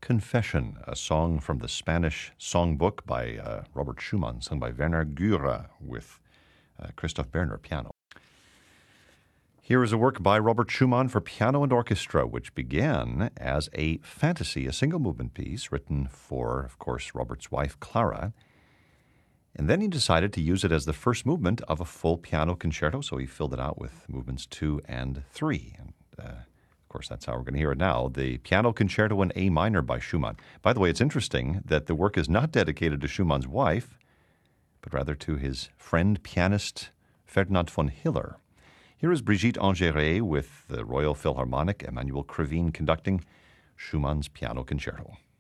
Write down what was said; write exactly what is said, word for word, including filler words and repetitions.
Confession, a song from the Spanish songbook by uh, Robert Schumann, sung by Werner Gürer with uh, Christoph Berner piano. Here is a work by Robert Schumann for piano and orchestra, which began as a fantasy, a single-movement piece written for, of course, Robert's wife, Clara. And then he decided to use it as the first movement of a full piano concerto, so he filled it out with movements two and three. And, uh, of course, that's how we're going to hear it now, the Piano Concerto in A minor by Schumann. By the way, it's interesting that the work is not dedicated to Schumann's wife, but rather to his friend, pianist Ferdinand von Hiller. Here is Brigitte Ingeret with the Royal Philharmonic, Emmanuel Krivine conducting Schumann's Piano Concerto.